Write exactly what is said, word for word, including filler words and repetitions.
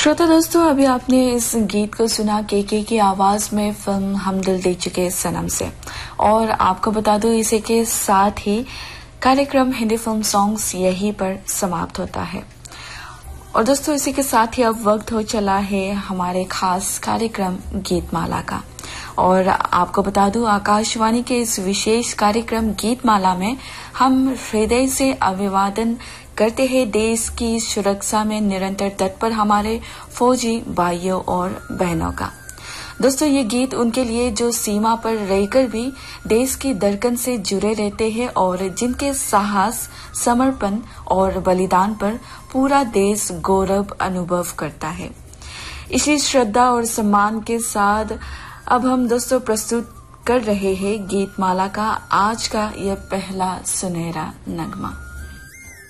श्रोता दोस्तों, अभी आपने इस गीत को सुना केके की आवाज में फिल्म हम दिल दे चुके सनम से। और आपको बता दूं, इसी के साथ ही कार्यक्रम हिंदी फिल्म सॉन्ग्स यहीं पर समाप्त होता है। और दोस्तों, इसी के साथ ही अब वक्त हो चला है हमारे खास कार्यक्रम गीतमाला का। और आपको बता दूं, आकाशवाणी के इस विशेष कार्यक्रम गीतमाला में हम हृदय से अभिवादन करते हैं देश की सुरक्षा में निरंतर तत्पर हमारे फौजी भाइयों और बहनों का। दोस्तों, ये गीत उनके लिए जो सीमा पर रहकर भी देश की धड़कन से जुड़े रहते हैं और जिनके साहस, समर्पण और बलिदान पर पूरा देश गौरव अनुभव करता है। इसी श्रद्धा और सम्मान के साथ अब हम दोस्तों प्रस्तुत कर रहे हैं गीतमाला का आज का यह पहला सुनहरा नगमा।